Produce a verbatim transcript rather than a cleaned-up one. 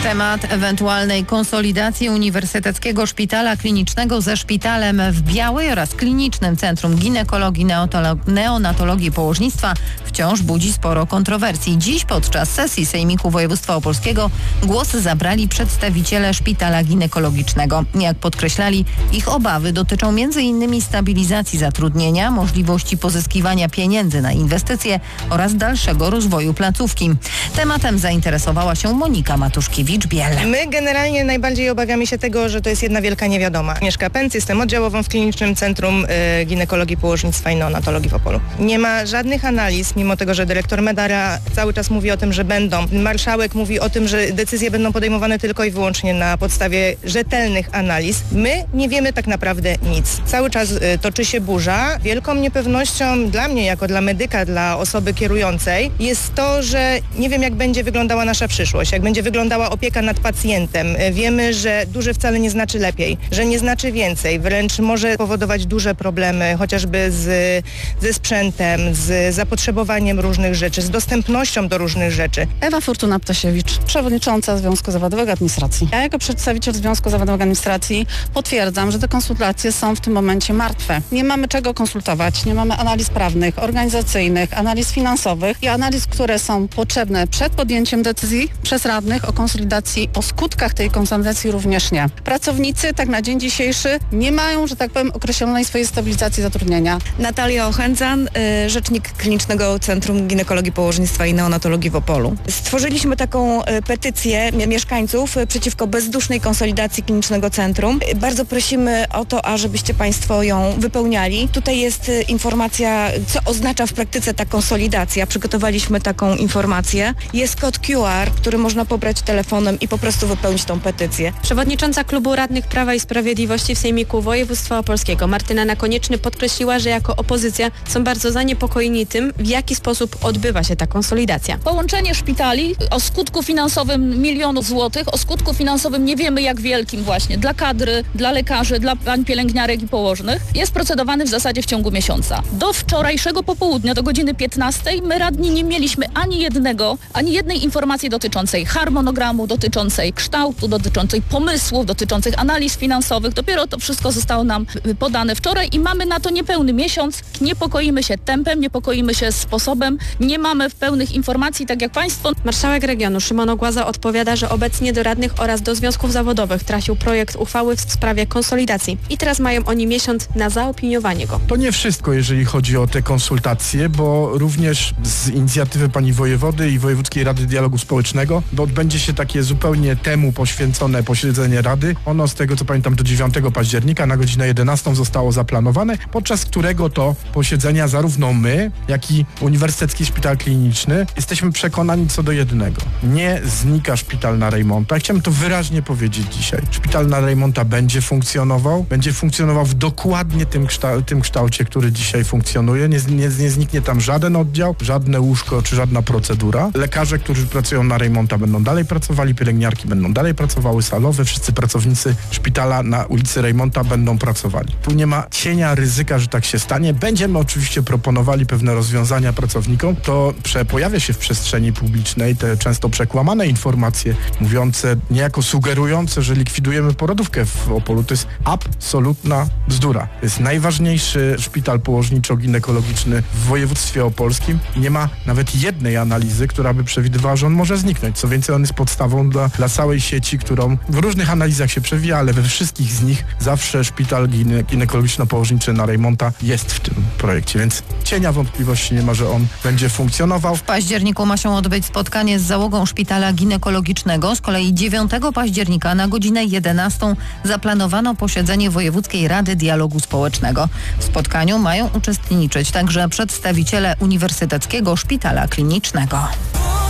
Temat ewentualnej konsolidacji Uniwersyteckiego Szpitala Klinicznego ze szpitalem w Białej oraz Klinicznym Centrum Ginekologii, Neonatologii i Położnictwa wciąż budzi sporo kontrowersji. Dziś podczas sesji Sejmiku Województwa Opolskiego głos zabrali przedstawiciele Szpitala Ginekologicznego. Jak podkreślali, ich obawy dotyczą między innymi stabilizacji zatrudnienia, możliwości pozyskiwania pieniędzy na inwestycje oraz dalszego rozwoju placówki. Tematem zainteresowała się Monika Matuszkiewicz-Biel. My generalnie najbardziej obawiamy się tego, że to jest jedna wielka niewiadoma. Mieszka Pęc, jestem oddziałową w Klinicznym Centrum y, Ginekologii, Położnictwa i Neonatologii w Opolu. Nie ma żadnych analiz, mimo tego, że dyrektor Medara cały czas mówi o tym, że będą. Marszałek mówi o tym, że decyzje będą podejmowane tylko i wyłącznie na podstawie rzetelnych analiz. My nie wiemy tak naprawdę nic. Cały czas y, toczy się burza. Wielką niepewnością dla mnie, jako dla medyka, dla osoby kierującej, jest to, że nie wiem, jak będzie wyglądała nasza przyszłość, jak będzie wyglądała opieka nad pacjentem. Wiemy, że duże wcale nie znaczy lepiej, że nie znaczy więcej, wręcz może powodować duże problemy, chociażby z, ze sprzętem, z zapotrzebowaniem różnych rzeczy, z dostępnością do różnych rzeczy. Ewa Fortuna-Ptasiewicz, przewodnicząca Związku Zawodowego Administracji. Ja jako przedstawiciel Związku Zawodowego Administracji potwierdzam, że te konsultacje są w tym momencie martwe. Nie mamy czego konsultować, nie mamy analiz prawnych, organizacyjnych, analiz finansowych i analiz, które są potrzebne przed podjęciem decyzji przez radnych o konsolidacji, o skutkach tej konsolidacji również nie. Pracownicy tak na dzień dzisiejszy nie mają, że tak powiem, określonej swojej stabilizacji zatrudnienia. Natalia Ochędzan, y, rzecznik Klinicznego Centrum Ginekologii, Położnictwa i Neonatologii w Opolu. Stworzyliśmy taką y, petycję mieszkańców y, przeciwko bezdusznej konsolidacji Klinicznego Centrum. Y, bardzo prosimy o to, ażebyście Państwo ją wypełniali. Tutaj jest y, informacja, co oznacza w praktyce ta konsolidacja. Przygotowaliśmy taką informację. Jest kod Q R, który można pobrać telefonem i po prostu wypełnić tą petycję. Przewodnicząca Klubu Radnych Prawa i Sprawiedliwości w Sejmiku Województwa Opolskiego Martyna Nakonieczny podkreśliła, że jako opozycja są bardzo zaniepokojeni tym, w jaki sposób odbywa się ta konsolidacja. Połączenie szpitali o skutku finansowym milionów złotych, o skutku finansowym nie wiemy jak wielkim właśnie, dla kadry, dla lekarzy, dla pań pielęgniarek i położnych, jest procedowany w zasadzie w ciągu miesiąca. Do wczorajszego popołudnia, do godziny piętnastej, my radni nie mieliśmy ani jednego, ani jednej informacji dotyczącej harmonogramu, dotyczącej kształtu, dotyczącej pomysłów, dotyczących analiz finansowych. Dopiero to wszystko zostało nam podane wczoraj i mamy na to niepełny miesiąc. Niepokoimy się tempem, niepokoimy się sposobem, nie mamy pełnych informacji, tak jak Państwo. Marszałek regionu Szymon Ogłaza odpowiada, że obecnie do radnych oraz do związków zawodowych trafił projekt uchwały w sprawie konsolidacji i teraz mają oni miesiąc na zaopiniowanie go. To nie wszystko, jeżeli chodzi o te konsultacje, bo również z inicjatywy pani wojewody i Wojewódzkiej Rady Dialogu Społecznego bo odbędzie się takie zupełnie temu poświęcone posiedzenie Rady. Ono, z tego co pamiętam, do dziewiątego października na godzinę jedenastą zostało zaplanowane, podczas którego to posiedzenia zarówno my, jak i Uniwersytecki Szpital Kliniczny jesteśmy przekonani co do jednego. Nie znika szpital na Rejmonta. Chciałem to wyraźnie powiedzieć dzisiaj. Szpital na Rejmonta będzie funkcjonował, będzie funkcjonował w dokładnie tym, kształ- tym kształcie, który dzisiaj funkcjonuje. Nie, nie, nie zniknie tam żaden oddział, żadne łóżko czy żadna procedura. Lekarze, którzy pracują na Rejmonta, będą dalej pracowali, pielęgniarki będą dalej pracowały, salowe, wszyscy pracownicy szpitala na ulicy Rejmonta będą pracowali. Tu nie ma cienia ryzyka, że tak się stanie. Będziemy oczywiście proponowali pewne rozwiązania pracownikom. To prze, pojawia się w przestrzeni publicznej te często przekłamane informacje mówiące, niejako sugerujące, że likwidujemy porodówkę w Opolu. To jest absolutna bzdura. To jest najważniejszy szpital położniczo-ginekologiczny w województwie opolskim. Nie ma nawet jednej analizy, która by przewidywała, że on może zniknąć. Co więcej, on jest podstawą dla, dla całej sieci, którą w różnych analizach się przewija, ale we wszystkich z nich zawsze szpital gine, ginekologiczno-położniczy na Rejmonta jest w tym projekcie, więc cienia wątpliwości nie ma, że on będzie funkcjonował. W październiku ma się odbyć spotkanie z załogą szpitala ginekologicznego. Z kolei dziewiątego października na godzinę jedenastą zaplanowano posiedzenie Wojewódzkiej Rady Dialogu Społecznego. W spotkaniu mają uczestniczyć także przedstawiciele Uniwersyteckiego Szpitala Klinicznego.